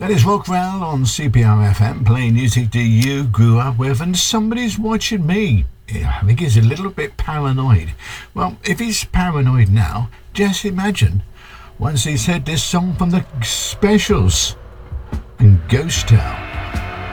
That is Rock Val on CPR FM, playing music that you grew up with, and somebody's watching me. Yeah, I think he's a little bit paranoid. Well, if he's paranoid now, just imagine once he's heard this song from the Specials and Ghost Town.